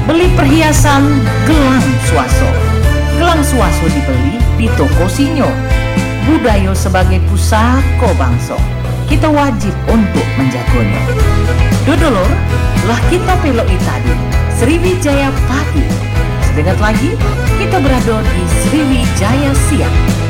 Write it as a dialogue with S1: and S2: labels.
S1: Beli perhiasan gelang swaso. Gelang swaso dibeli di toko Sinyo. Budaya sebagai pusako bangsa, kita wajib untuk menjaganya. Dodolor, lah kita peloi tadi Sriwijaya pagi. Sedengat lagi, kita berada di Sriwijaya siang.